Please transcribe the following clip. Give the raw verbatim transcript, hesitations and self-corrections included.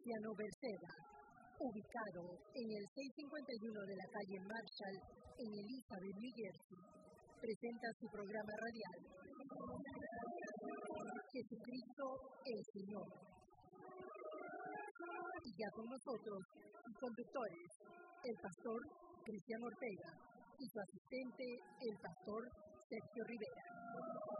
Cristiano Berceda, ubicado en el seiscientos cincuenta y uno de la calle Marshall, en Elizabeth, New Jersey, presenta su programa radial, Jesucristo el Señor. Y ya con nosotros, sus conductores, el pastor Cristian Ortega y su asistente, el pastor Sergio Rivera.